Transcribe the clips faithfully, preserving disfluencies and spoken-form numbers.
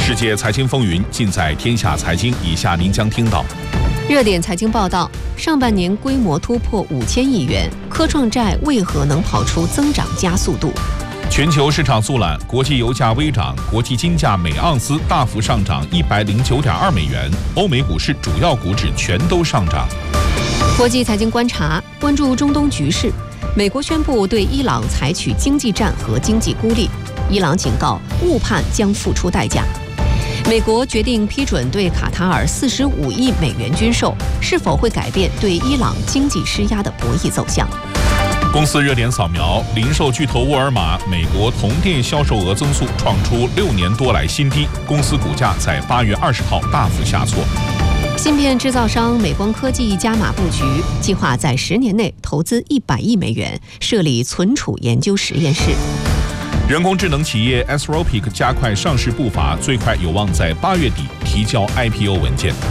世界财经风云尽在天下财经，以下您将听到： 热点财经报道，上半年规模突破五千亿元，科创债为何能跑出增长加速度？ 全球市场速览，国际油价微涨，国际金价每盎司大幅上涨一百零九点二美元，欧美股市主要股指全都上涨。 国际财经观察，关注中东局势。美国宣布对伊朗采取经济战和经济孤立，伊朗警告误判将付出代价。美国决定批准对卡塔尔四十五亿美元军售，是否会改变对伊朗经济施压的博弈走向？ 公司热点扫描，零售巨头沃尔玛美国同店销售额增速创出六年多来新低，公司股价在八月二十号大幅下挫。 芯片制造商美光科技加码布局，计划在十年内投资一百亿美元，设立存储研究实验室。 人工智能企业 Anthropic 加快上市步伐，最快有望在八月底提交 I P O 文件。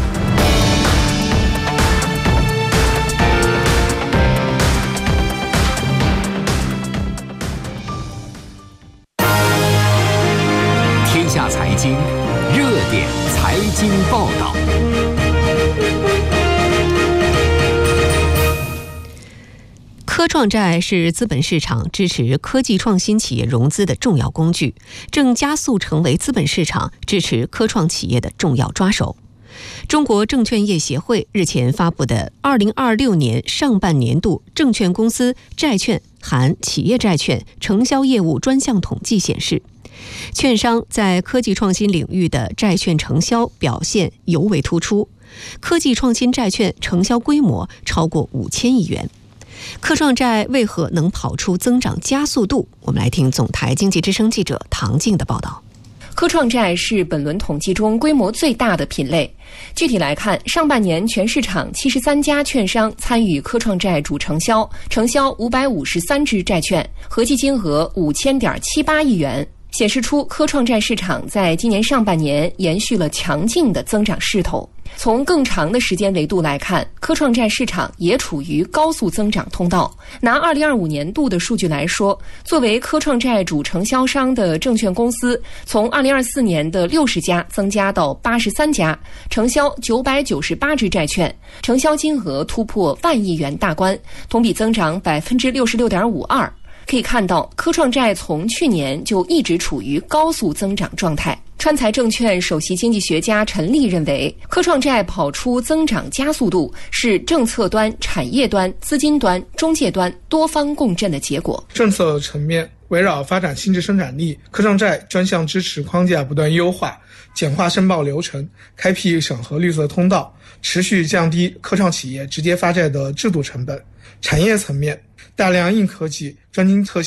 天下财经热点财经报道。 科创债是资本市场支持科技创新企业融资的重要工具，正加速成为资本市场支持科创企业的重要抓手。中国证券业协会日前发布的二零二六年上半年度证券公司债券含企业债券承销业务专项统计显示，券商在科技创新领域的债券承销表现尤为突出，科技创新债券承销规模超过五千亿元。科创债为何能跑出增长加速度？我们来听总台经济之声记者唐静的报道。 科创债是本轮统计中规模最大的品类。具体来看，上半年全市场七十三家券商参与科创债主承销，承销五百五十三只债券，合计金额五千点七八亿元，显示出科创债市场在今年上半年延续了强劲的增长势头。从更长的时间维度来看，科创债市场也处于高速增长通道。拿二零二五年度的数据来说，作为科创债主承销商的证券公司，从二零二四年的六十家增加到八十三家，承销九百九十八只债券，承销金额突破万亿元大关，同比增长百分之六十六点五二。可以看到，科创债从去年就一直处于高速增长状态。川财证券首席经济学家陈立认为，科创债跑出增长加速度是政策端、产业端、资金端、中介端多方共振的结果。 政策层面，围绕发展新质生产力，科创债专项支持框架不断优化，简化申报流程，开辟审核绿色通道，持续降低科创企业直接发债的制度成本。产业层面，大量硬科技、专精特